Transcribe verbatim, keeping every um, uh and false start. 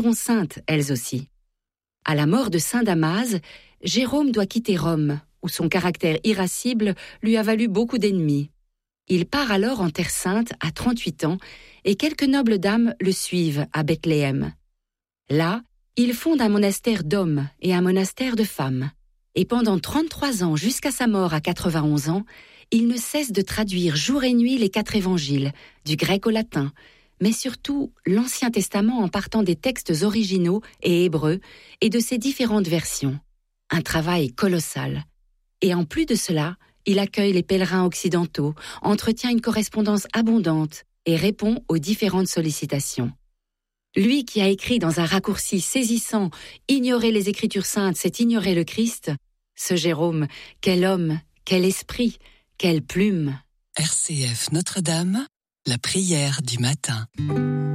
seront saintes, elles aussi. À la mort de saint Damase, Jérôme doit quitter Rome, où son caractère irascible lui a valu beaucoup d'ennemis. Il part alors en Terre Sainte à trente-huit ans et quelques nobles dames le suivent à Bethléem. Là, il fonde un monastère d'hommes et un monastère de femmes. Et pendant trente-trois ans, jusqu'à sa mort à quatre-vingt-onze ans, il ne cesse de traduire jour et nuit les quatre évangiles, du grec au latin, mais surtout l'Ancien Testament en partant des textes originaux et hébreux et de ses différentes versions. Un travail colossal. Et en plus de cela, il accueille les pèlerins occidentaux, entretient une correspondance abondante et répond aux différentes sollicitations. Lui qui a écrit dans un raccourci saisissant « Ignorer les Écritures saintes, c'est ignorer le Christ », ce Jérôme, quel homme, quel esprit, quelle plume. R C F Notre-Dame, la prière du matin.